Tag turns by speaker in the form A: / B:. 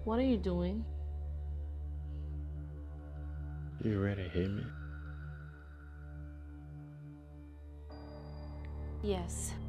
A: What are you doing?
B: You ready to hit me?
A: Yes.